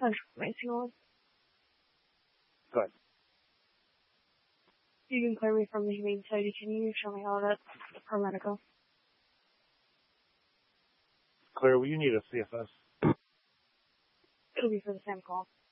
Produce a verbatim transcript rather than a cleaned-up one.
Mason. Good. You can clear me from the humane society. Can you show me how that paramedical? Claire, will you need a C F S? It'll be for the same call.